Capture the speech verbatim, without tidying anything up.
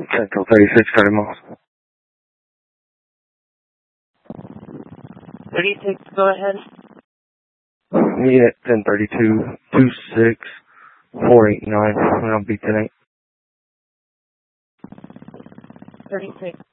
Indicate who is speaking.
Speaker 1: Central thirty-six, thirty miles.
Speaker 2: thirty-six, go ahead.
Speaker 1: Meet at ten thirty-two, two six four eight nine, and I'll be tonight.
Speaker 2: thirty-six.